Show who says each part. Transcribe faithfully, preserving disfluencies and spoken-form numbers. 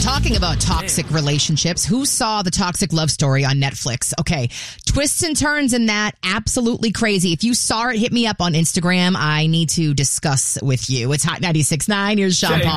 Speaker 1: Talking about toxic relationships, who saw the Toxic Love Story on Netflix? Okay, twists and turns in that, absolutely crazy. If you saw it, hit me up on Instagram. I need to discuss with you. It's Hot ninety-six point nine. Here's Sean Paul.